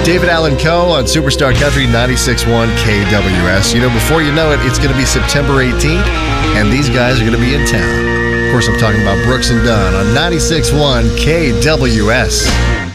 David Allen Coe on Superstar Country 96.1 KWS. You know, before you know it, it's going to be September 18th, and these guys are going to be in town. Of course, I'm talking about Brooks and Dunn on 96.1 KWS.